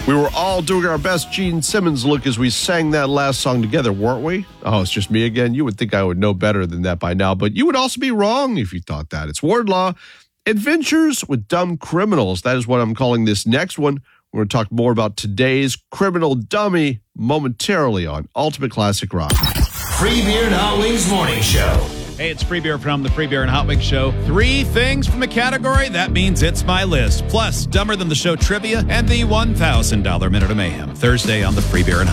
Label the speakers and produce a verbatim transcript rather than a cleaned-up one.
Speaker 1: We were all doing our best Gene Simmons look as we sang that last song together, weren't we? Oh, it's just me again. You would think I would know better than that by now, but you would also be wrong if you thought that. It's Wardlaw, Adventures with Dumb Criminals. That is what I'm calling this next one. We're going to talk more about today's criminal dummy momentarily on Ultimate Classic Rock.
Speaker 2: Free Beer and Hot Wings Morning Show.
Speaker 3: Hey, it's Free Beer from the Free Beer and Hot Wings Show. Three things from the category, that means it's my list. Plus, Dumber Than the Show trivia and the one thousand dollars Minute of Mayhem. Thursday on the Free Beer and Hot